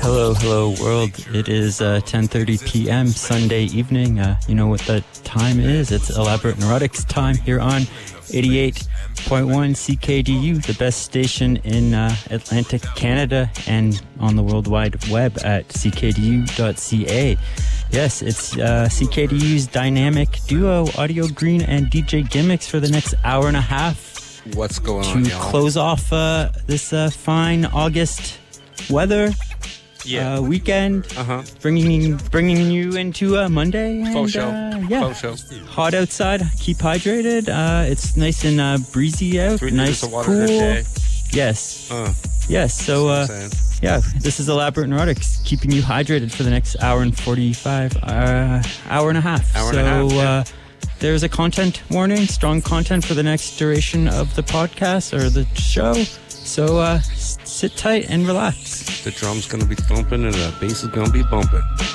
Hello world. It is 10:30 p.m. Sunday evening. You know what the time is. It's Elaborate Neurotics time here on 88.1 CKDU, the best station in Atlantic Canada and on the World Wide Web at ckdu.ca. Yes, it's CKDU's dynamic duo, Audio Green and DJ Gimmicks, for the next hour and a half. What's going on, to y'all? Close off this fine August weather. Weekend. Bringing you into Monday. And, Faux show. Faux show. Hot outside. Keep hydrated. It's nice and breezy out. 3 nice, liters of water cool. a day. Yes. Yes. So this is Elaborate Neurotics, keeping you hydrated for the next hour and 45, hour and a half. There's a content warning, strong content for the next duration of the podcast or the show. So sit tight and relax. The drum's gonna be thumping and the bass is gonna be bumping.